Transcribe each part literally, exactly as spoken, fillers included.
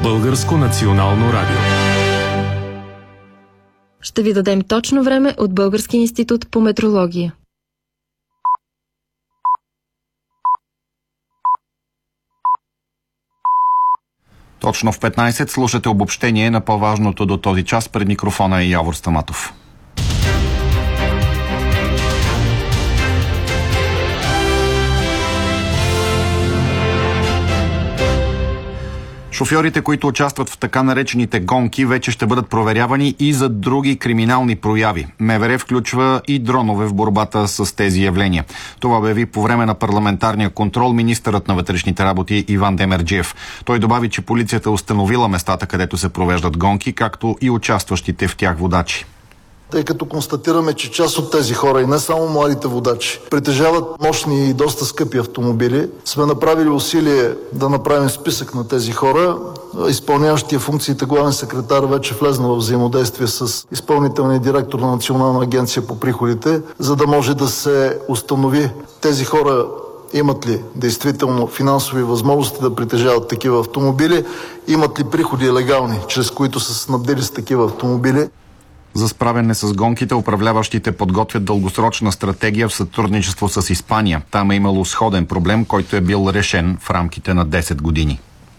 Българско национално радио. Ще ви дадем точно време от Българския институт по метрология. Точно в петнайсет слушате обобщение на по-важното до този час. Пред микрофона е Явор Стаматов. Шофьорите, които участват в така наречените гонки, вече ще бъдат проверявани и за други криминални прояви. МВР включва и дронове в борбата с тези явления. Това обяви по време на парламентарния контрол министърът на вътрешните работи Иван Демерджиев. Той добави, че полицията е установила местата, където се провеждат гонки, както и участващите в тях водачи. Тъй като констатираме, че част от тези хора, и не само младите водачи, притежават мощни и доста скъпи автомобили, сме направили усилие да направим списък на тези хора. Изпълняващия функциите главен секретар вече влезна в взаимодействие с изпълнителния директор на Национална агенция по приходите, за да може да се установи тези хора имат ли действително финансови възможности да притежават такива автомобили, имат ли приходи легални, чрез които са снабдили с такива автомобили. За справяне с гонките, управляващите подготвят дългосрочна стратегия в сътрудничество с Испания. Там е имало сходен проблем, който е бил решен в рамките на десет години.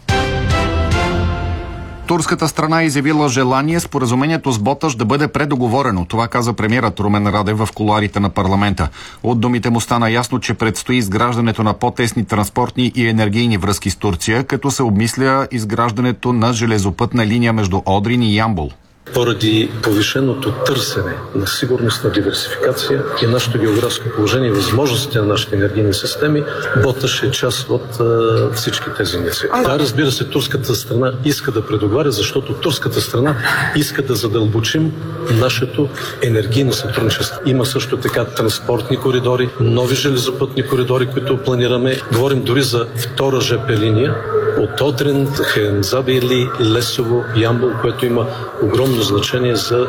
Турската страна е изявила желание споразумението с Боташ да бъде предоговорено. Това каза премиерът Румен Радев в кулоарите на парламента. От думите му стана ясно, че предстои изграждането на по-тесни транспортни и енергийни връзки с Турция, като се обмисля изграждането на железопътна линия между Одрин и Ямбол. Поради повишеното търсене на сигурност, на диверсификация и нашето географско положение и възможностите на нашите енергийни системи, Боташ е част от а, всички тези инициативи. Да, разбира се, турската страна иска да предоговаря, защото турската страна иска да задълбочим нашето енергийно сътрудничество. Има също така транспортни коридори, нови железопътни коридори, които планираме. Говорим дори за втора ЖП линия от Одрин, Хензабили, Лесово, Ямбол, което има огромно значение за